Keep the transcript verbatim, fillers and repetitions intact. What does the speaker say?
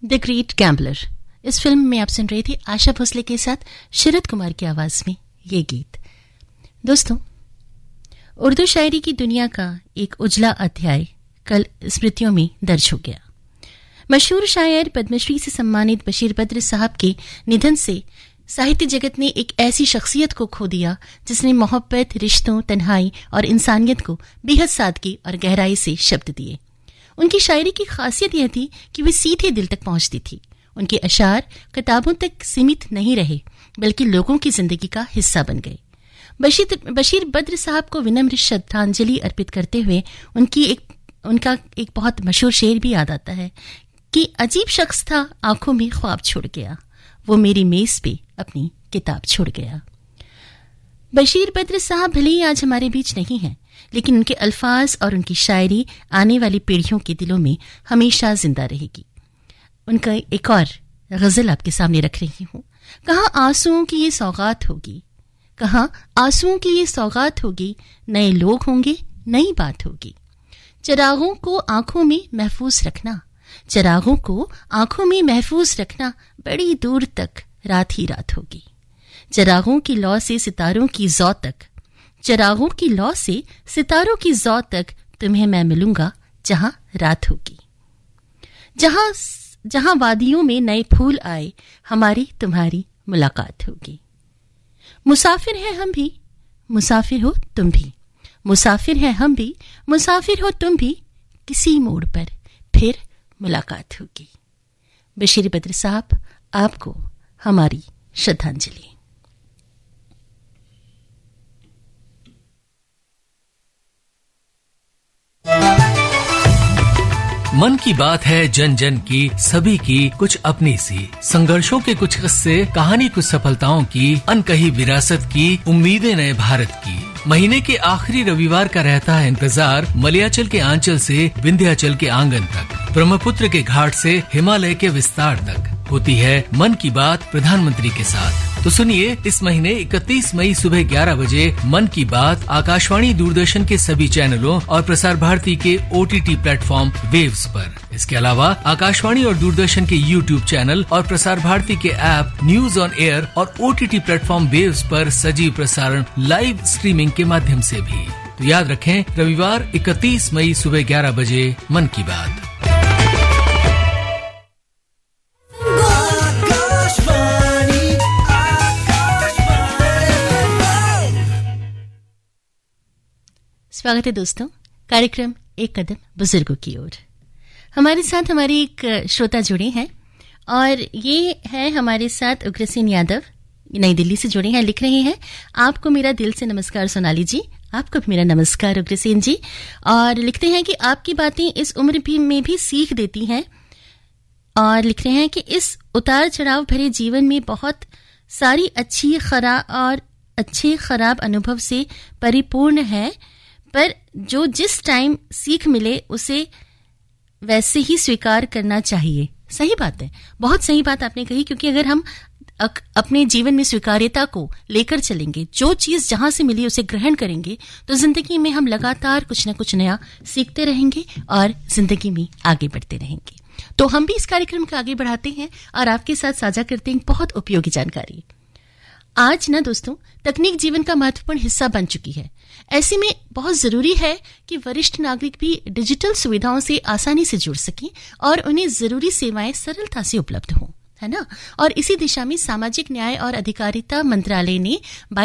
The great gambler. इस film में आप सुन रहे थे आशा भोसले के साथ शरद कुमार की आवाज में ये गीत। दोस्तों, उर्दू शायरी की दुनिया का एक उजला अध्याय कल स्मृतियों में दर्ज हो गया। मशहूर शायर पद्मश्री से सम्मानित बशीर बद्र साहब के निधन से साहित्य जगत ने एक ऐसी शख्सियत को खो दिया जिसने मोहब्बत, रिश्तों, तन्हाई और इंसानियत को बेहद सादगी और गहराई से शब्द दिए। उनकी शायरी की खासियत यह थी कि वे सीधे दिल तक पहुंचती थी। उनके अशार किताबों तक सीमित नहीं रहे बल्कि लोगों की जिंदगी का हिस्सा बन गए। बशीर बशीर बद्र साहब को विनम्र श्रद्धांजलि अर्पित करते हुए उनकी एक उनका एक बहुत मशहूर शेर भी याद आता है कि अजीब शख्स था, आंखों में ख्वाब छोड़ गया, वो मेरी मेज पे अपनी किताब छोड़ गया। बशीर बद्र साहब भले ही आज हमारे बीच नहीं हैं, लेकिन उनके अल्फाज और उनकी शायरी आने वाली पीढ़ियों के दिलों में हमेशा जिंदा रहेगी। उनका एक और गजल आपके सामने रख रही हूं। कहाँ आंसुओं की ये सौगात होगी, कहाँ आंसुओं की ये सौगात होगी, नए लोग होंगे, नई बात होगी। चिरागों को आंखों में महफूज रखना, चिरागों को आंखों में महफूज रखना, बड़ी दूर तक रात ही रात होगी। चिरागों की लौ से सितारों की जौ तक, चिरागों की लौ से सितारों की जौ तक तुम्हें मैं मिलूंगा जहां रात होगी। जहां जहां वादियों में नए फूल आए, हमारी तुम्हारी मुलाकात होगी। मुसाफिर हैं हम भी, मुसाफिर हो तुम भी, मुसाफिर हैं हम भी, मुसाफिर हो तुम भी, किसी मोड़ पर फिर मुलाकात होगी। बशीर बद्र साहब, आपको हमारी श्रद्धांजलि। मन की बात है जन जन की, सभी की कुछ अपनी सी, संघर्षों के कुछ किस्से, कहानी कुछ सफलताओं की, अनकही विरासत की, उम्मीदें नए भारत की। महीने के आखिरी रविवार का रहता है इंतजार, मलयाचल के आंचल से विंध्याचल के आंगन तक, ब्रह्मपुत्र के घाट से हिमालय के विस्तार तक होती है मन की बात प्रधानमंत्री के साथ। तो सुनिए, इस महीने इकतीस मई सुबह ग्यारह बजे मन की बात आकाशवाणी, दूरदर्शन के सभी चैनलों और प्रसार भारती के ओटीटी प्लेटफॉर्म वेव्स पर। इसके अलावा आकाशवाणी और दूरदर्शन के यूट्यूब चैनल और प्रसार भारती के ऐप न्यूज ऑन एयर और ओटीटी प्लेटफॉर्म वेव्स पर सजीव प्रसारण लाइव स्ट्रीमिंग के माध्यम से भी। तो याद रखें, रविवार इकतीस मई सुबह ग्यारह बजे मन की बात। स्वागत है दोस्तों, कार्यक्रम एक कदम बुजुर्गों की ओर। हमारे साथ हमारे एक श्रोता जुड़े हैं और ये है हमारे साथ उग्रसेन यादव, नई दिल्ली से जुड़े हैं। लिख रहे हैं, आपको मेरा दिल से नमस्कार सोनाली जी। आपको भी मेरा नमस्कार उग्रसेन जी। और लिखते हैं कि आपकी बातें इस उम्र भी में भी सीख देती हैं। और लिख रहे हैं कि इस उतार चढ़ाव भरे जीवन में बहुत सारी अच्छी खराब और अच्छे खराब अनुभव से परिपूर्ण है, पर जो जिस टाइम सीख मिले उसे वैसे ही स्वीकार करना चाहिए। सही बात है, बहुत सही बात आपने कही, क्योंकि अगर हम अपने जीवन में स्वीकार्यता को लेकर चलेंगे, जो चीज जहां से मिली उसे ग्रहण करेंगे, तो जिंदगी में हम लगातार कुछ न कुछ नया सीखते रहेंगे और जिंदगी में आगे बढ़ते रहेंगे। तो हम भी इस कार्यक्रम को आगे बढ़ाते हैं और आपके साथ साझा करते हैं बहुत उपयोगी जानकारी। आज ना दोस्तों, तकनीक जीवन का महत्वपूर्ण हिस्सा बन चुकी है। ऐसे में बहुत जरूरी है कि वरिष्ठ नागरिक भी डिजिटल सुविधाओं से आसानी से जुड़ सकें और उन्हें जरूरी सेवाएं सरलता से उपलब्ध हों, है ना। और इसी दिशा में सामाजिक न्याय और अधिकारिता मंत्रालय ने